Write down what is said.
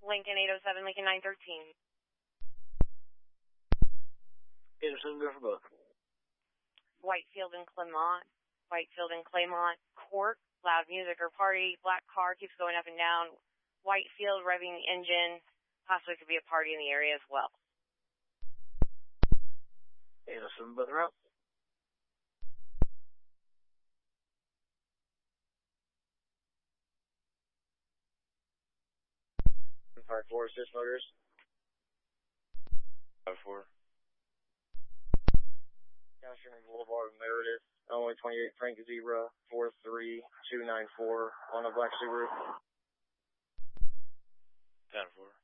Lincoln 807, Lincoln 913. Anderson, go for both. Whitefield and Claymont. Whitefield and Claymont Court. Loud music or party. Black car keeps going up and down. Whitefield revving the engine. Possibly could be a party in the area as well. Anderson, both are out. Park 4, assist motors. 5-4. Downstream Boulevard, Meredith, Illinois 28, Frank Zebra, 43294 on a black Subaru. 10-4.